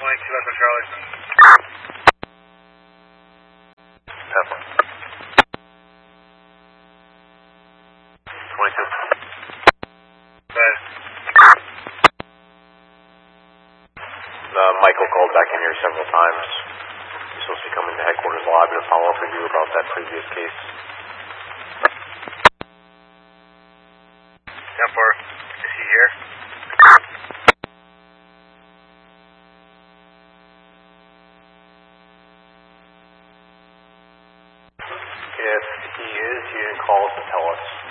Echo Charlie. Pepper. 22. Michael called back in here several times. He's supposed to be coming to headquarters lobby to follow up with you about that previous case. 10-4. Is he here? If he is, he didn't call us to tell us.